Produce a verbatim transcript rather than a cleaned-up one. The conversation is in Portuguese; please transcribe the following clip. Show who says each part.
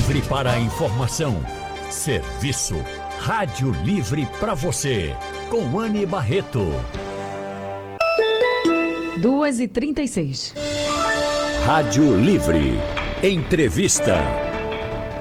Speaker 1: livre para a informação. Serviço Rádio Livre para você, com Anne Barreto.
Speaker 2: duas e trinta e seis.
Speaker 1: Rádio Livre. Entrevista.